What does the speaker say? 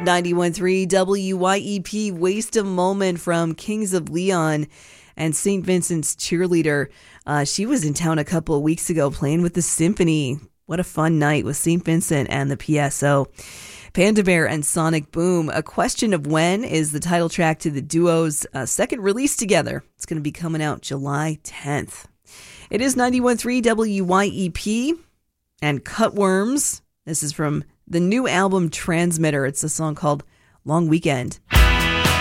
91.3 WYEP, Waste a Moment from Kings of Leon and St. Vincent's Cheerleader. She was in town a couple of weeks ago playing with the symphony. What a fun night with St. Vincent and the PSO. Panda Bear and Sonic Boom. A Question of When is the title track to the duo's second release together. It's going to be coming out July 10th. It is 91.3 WYEP and Cutworms. This is from the new album Transmitter. It's a song called Long Weekend.